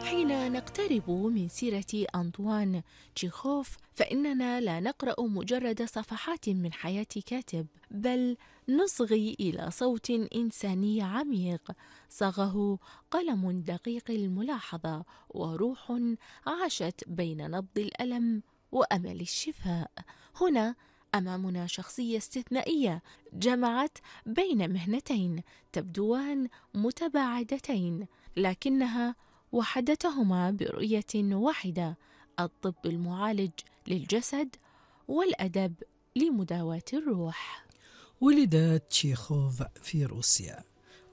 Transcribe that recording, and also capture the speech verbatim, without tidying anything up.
حين نقترب من سيرة أنطوان تشيخوف فإننا لا نقرأ مجرد صفحات من حياة كاتب، بل نصغي إلى صوت إنساني عميق صاغه قلم دقيق الملاحظة وروح عاشت بين نبض الألم وأمل الشفاء. هنا أمامنا شخصية استثنائية جمعت بين مهنتين تبدوان متباعدتين لكنها وحدتهما برؤية واحدة: الطب المعالج للجسد والأدب لمداواة الروح. ولد تشيخوف في روسيا